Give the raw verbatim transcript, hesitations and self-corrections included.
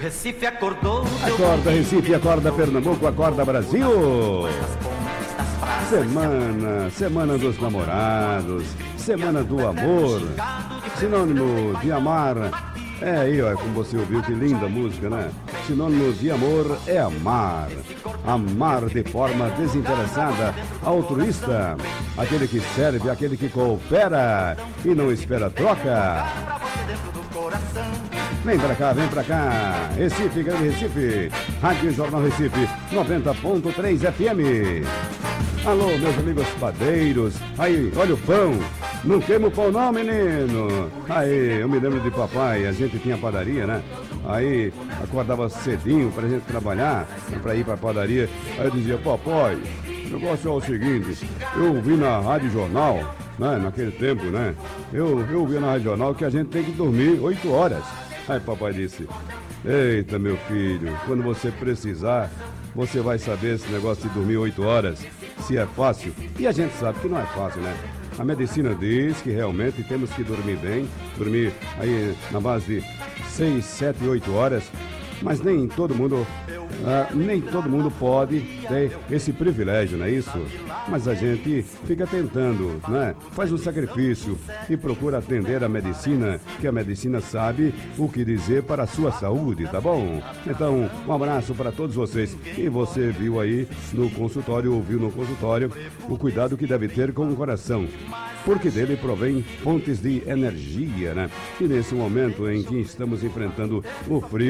Recife acordou. Acorda Recife, acorda Pernambuco, acorda Brasil. Semana, semana dos namorados, semana do amor, sinônimo de amar. É aí, ó, como você ouviu, que linda música, né? Sinônimo de amor é amar. Amar de forma desinteressada, altruísta. Aquele que serve, aquele que coopera e não espera troca. Vem pra cá, vem pra cá. Recife, Grande Recife. Rádio Jornal Recife, noventa ponto três F M. Alô, meus amigos padeiros. Aí, olha o pão. Não queima o pão não, menino. Aí, eu me lembro de papai, a gente tinha padaria, né? Aí, acordava cedinho pra gente trabalhar, pra ir pra padaria. Aí eu dizia, papai, o negócio é o seguinte, eu vi na Rádio Jornal, né, naquele tempo, né? Eu, eu vi na Rádio Jornal que a gente tem que dormir oito horas. Aí papai disse, eita, meu filho, quando você precisar, você vai saber esse negócio de dormir oito horas, se é fácil. E a gente sabe que não é fácil, né? A medicina diz que realmente temos que dormir bem, dormir aí na base de seis, sete, oito horas, mas nem todo mundo, ah, nem todo mundo pode ter esse privilégio, não é isso? Mas a gente fica tentando, né? Faz um sacrifício e procura atender a medicina, que a medicina sabe o que dizer para a sua saúde, tá bom? Então, um abraço para todos vocês. E você viu aí no consultório, ouviu no consultório, o cuidado que deve ter com o coração, porque dele provém fontes de energia, né? E nesse momento em que estamos enfrentando o frio,